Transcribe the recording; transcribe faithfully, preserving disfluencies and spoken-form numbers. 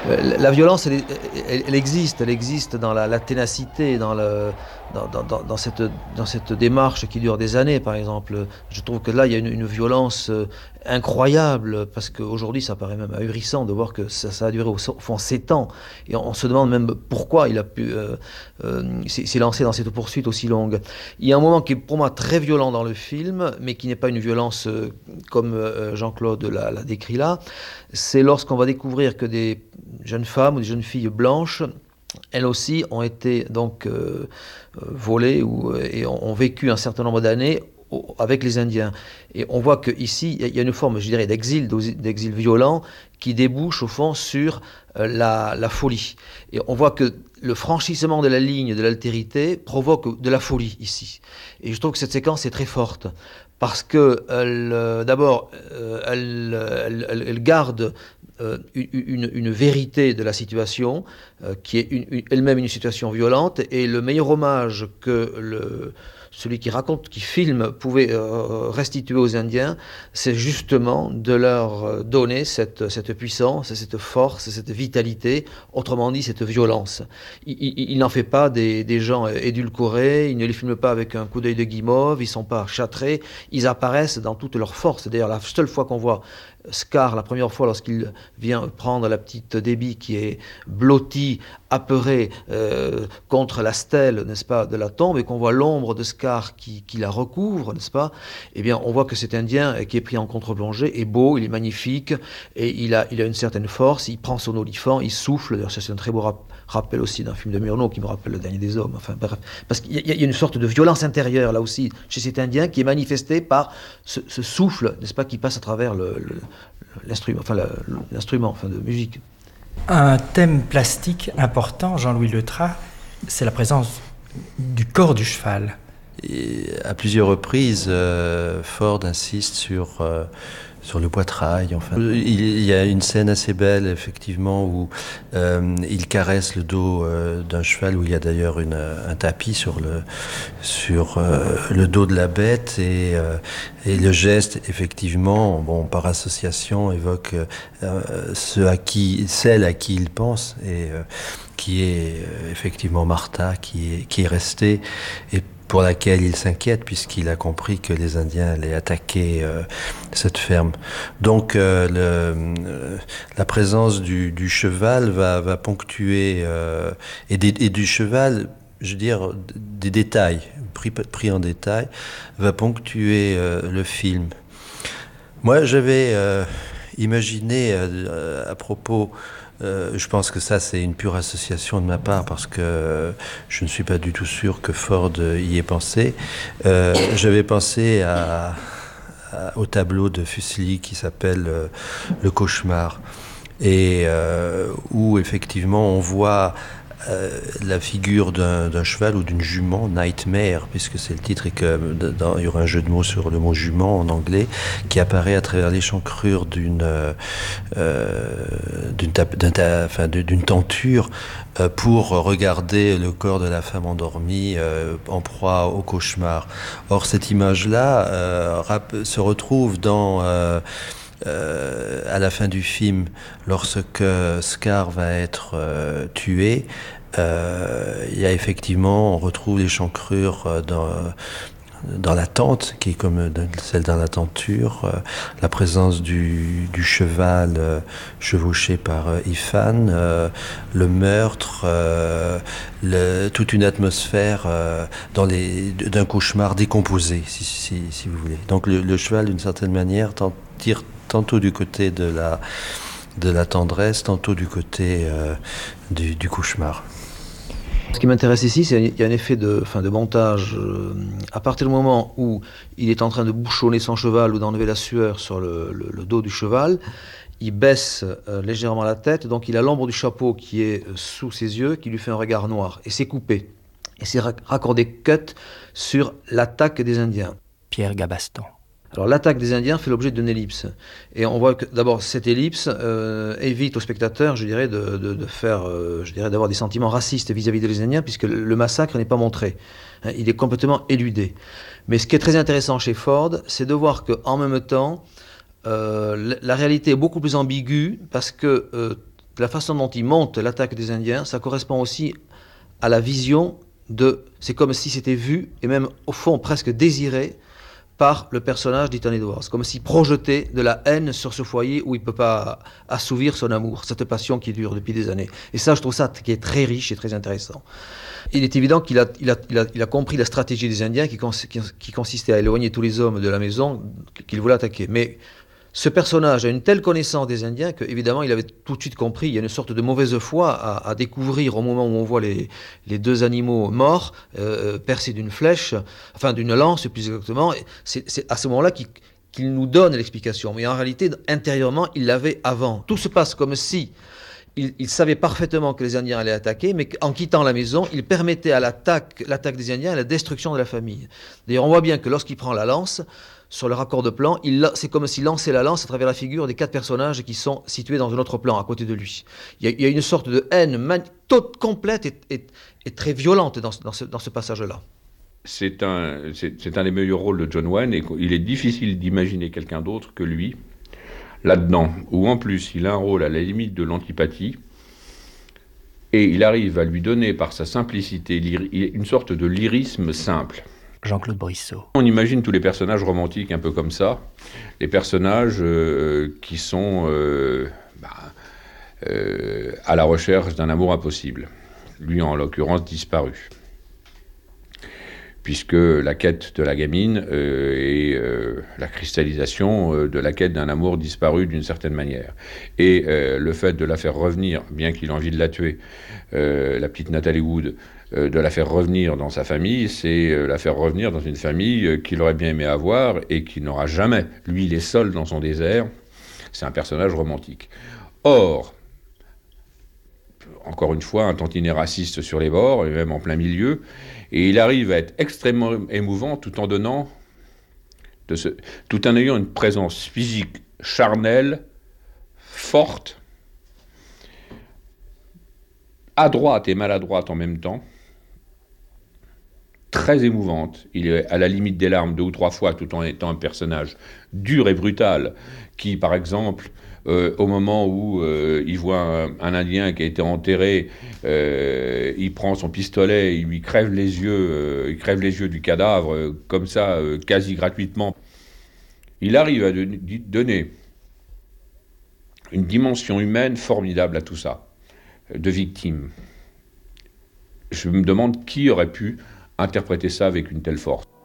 Euh, La violence, elle, elle- elle existe, elle existe dans la, la ténacité, dans, le, dans, dans- dans- dans cette, dans cette démarche qui dure des années, par exemple. Je trouve que là, il y a une, une violence euh, incroyable, parce qu'aujourd'hui, ça paraît même ahurissant de voir que ça, ça a duré au, so- au fond sept ans. Et on, on se demande même pourquoi il a pu euh, euh, s'est s'est lancé dans cette poursuite aussi longue. Il y a un moment qui est pour moi très violent dans le film, mais qui n'est pas une violence euh, comme euh, Jean-Claude l'a l'a décrit là. C'est lorsqu'on va découvrir que des jeunes femmes ou des jeunes filles blanches, elles aussi ont été donc euh, euh, volées ou, euh, et ont, ont vécu un certain nombre d'années au- avec les Indiens. Et on voit qu'ici, il y a une forme, je dirais, d'exil, d'exil violent qui débouche au fond sur euh, la, la folie. Et on voit que le franchissement de la ligne de l'altérité provoque de la folie ici. Et je trouve que cette séquence est très forte parce que elle, euh, d'abord, euh, elle, elle, elle- elle garde euh, une, une- une vérité de la situation, euh, qui est une- une- elle-même une situation violente, et le meilleur hommage que le, celui qui raconte, qui filme, pouvait euh, restituer aux Indiens, c'est justement de leur euh, donner cette, cette puissance, cette force, cette vitalité, autrement dit cette violence. Il, il- il n'en fait pas des, des gens édulcorés, il ne les filme pas avec un coup d'œil de guimauve, ils ne sont pas châtrés, ils apparaissent dans toute leur force. D'ailleurs, la seule fois qu'on voit Scar, la première fois, lorsqu'il vient prendre la petite Debbie qui est blottie, apeurée euh, contre la stèle, n'est-ce pas, de la tombe, et qu'on voit l'ombre de Scar qui, qui la recouvre, n'est-ce pas, eh bien, on voit que cet Indien qui est pris en contre-plongée est beau, il est magnifique, et il a, il a une certaine force, il prend son olifant, il souffle, d'ailleurs, ça c'est un très beau rap- rappel aussi d'un film de Murnau qui me rappelle Le Dernier des Hommes, enfin bref, parce qu'il y, y a une sorte de violence intérieure, là aussi, chez cet Indien, qui est manifestée par ce, ce souffle, n'est-ce pas, qui passe à travers le, le, l'instrument, enfin l'instrument, enfin de musique. Un thème plastique important, Jean-Louis Letras, c'est la présence du corps du cheval. Et à plusieurs reprises, euh, Ford insiste sur, euh, sur le poitrail. Enfin, il y a une scène assez belle, effectivement, où euh, il caresse le dos euh, d'un cheval, où il y a d'ailleurs une, un tapis sur le, sur, euh, le dos de la bête. Et, euh, et le geste, effectivement, bon, par association, évoque euh, ce à qui, celle à qui il pense, et euh, qui est euh, effectivement Martha, qui est, qui est restée. Et pour laquelle il s'inquiète puisqu'il a compris que les Indiens allaient attaquer euh, cette ferme. Donc euh, le, euh, la présence du, du cheval va, va ponctuer euh, et, des, et du cheval, je veux dire, des détails pris, pris en détail, va ponctuer euh, le film. Moi, j'avais euh, imaginé euh, à propos. Euh, je pense que ça, c'est une pure association de ma part parce que euh, je ne suis pas du tout sûr que Ford euh, y ait pensé. Euh, j'avais pensé à, à, au tableau de Fuseli qui s'appelle euh, Le Cauchemar et euh, où effectivement on voit euh, la figure d'un, d'un cheval ou d'une jument, Nightmare, puisque c'est le titre et que dans, il y aura un jeu de mots sur le mot jument en anglais, qui apparaît à travers l'échancrure d'une euh, d'une, tap, d'un ta, enfin, d'une tenture euh, pour regarder le corps de la femme endormie euh, en proie au cauchemar. Or cette image-là euh, rap, se retrouve dans euh, Euh, à la fin du film, lorsque Scar va être euh, tué, euh, il y a effectivement, on retrouve l'échancrure dans, dans la tente, qui est comme celle dans la tenture, euh, la présence du, du cheval euh, chevauché par euh, Ifan, euh, le meurtre, euh, le, toute une atmosphère euh, dans les, d'un cauchemar décomposé, si, si, si vous voulez. Donc le, le cheval, d'une certaine manière, tire tantôt du côté de la, de la tendresse, tantôt du côté euh, du, du cauchemar. Ce qui m'intéresse ici, c'est qu'il y a un effet de, enfin, de montage. Euh, à partir du moment où il est en train de bouchonner son cheval ou d'enlever la sueur sur le, le, le dos du cheval, il baisse euh, légèrement la tête, donc il a l'ombre du chapeau qui est euh, sous ses yeux, qui lui fait un regard noir. Et c'est coupé. Et c'est raccordé cut sur l'attaque des Indiens. Pierre Gabaston. Alors l'attaque des Indiens fait l'objet d'une ellipse. Et on voit que d'abord cette ellipse euh, évite au spectateur, je dirais, de, de, de faire, euh, je dirais, d'avoir des sentiments racistes vis-à-vis des Indiens, puisque le massacre n'est pas montré. Hein, il est complètement éludé. Mais ce qui est très intéressant chez Ford, c'est de voir qu'en même temps, euh, la, la réalité est beaucoup plus ambiguë, parce que euh, de la façon dont il monte l'attaque des Indiens, ça correspond aussi à la vision de... C'est comme si c'était vu, et même au fond presque désiré, par le personnage d'Ethan Edwards, comme s'il projetait de la haine sur ce foyer où il ne peut pas assouvir son amour, cette passion qui dure depuis des années. Et ça, je trouve ça qui est très riche et très intéressant. Il est évident qu'il a, il a, il a, il a compris la stratégie des Indiens qui, cons, qui, qui consistait à éloigner tous les hommes de la maison qu'il voulait attaquer. Mais ce personnage a une telle connaissance des Indiens qu'évidemment, il avait tout de suite compris. Il y a une sorte de mauvaise foi à, à découvrir au moment où on voit les, les deux animaux morts, euh, percés d'une flèche, enfin d'une lance plus exactement. C'est, c'est à ce moment-là qu'il, qu'il nous donne l'explication. Mais en réalité, intérieurement, il l'avait avant. Tout se passe comme si il, il savait parfaitement que les Indiens allaient attaquer, mais qu'en quittant la maison, il permettait à l'attaque, l'attaque des Indiens et la destruction de la famille. D'ailleurs, on voit bien que lorsqu'il prend la lance, sur le raccord de plan, il, c'est comme s'il lançait la lance à travers la figure des quatre personnages qui sont situés dans un autre plan à côté de lui. Il y a, il y a une sorte de haine man, toute complète et, et, et très violente dans, dans ce, dans ce passage-là. C'est un, c'est, c'est un des meilleurs rôles de John Wayne et il est difficile d'imaginer quelqu'un d'autre que lui là-dedans, où en plus il a un rôle à la limite de l'antipathie et il arrive à lui donner par sa simplicité une sorte de lyrisme simple. Jean-Claude Brissot. On imagine tous les personnages romantiques un peu comme ça, les personnages euh, qui sont euh, bah, euh, à la recherche d'un amour impossible, lui en l'occurrence disparu, puisque la quête de la gamine euh, est euh, la cristallisation euh, de la quête d'un amour disparu d'une certaine manière. Et euh, le fait de la faire revenir, bien qu'il ait envie de la tuer, euh, la petite Natalie Wood, euh, de la faire revenir dans sa famille, c'est euh, la faire revenir dans une famille euh, qu'il aurait bien aimé avoir et qui n'aura jamais. Lui, il est seul dans son désert, c'est un personnage romantique. Or, encore une fois, un tantinet raciste sur les bords, et même en plein milieu, et il arrive à être extrêmement émouvant tout en donnant, de ce, tout en ayant une présence physique charnelle, forte, adroite et maladroite en même temps, très émouvante. Il est à la limite des larmes deux ou trois fois tout en étant un personnage dur et brutal qui, par exemple, Euh, au moment où euh, il voit un, un Indien qui a été enterré, euh, il prend son pistolet, il lui crève les yeux, euh, il crève les yeux du cadavre, euh, comme ça, euh, quasi gratuitement. Il arrive à de, donner une dimension humaine formidable à tout ça, de victime. Je me demande qui aurait pu interpréter ça avec une telle force.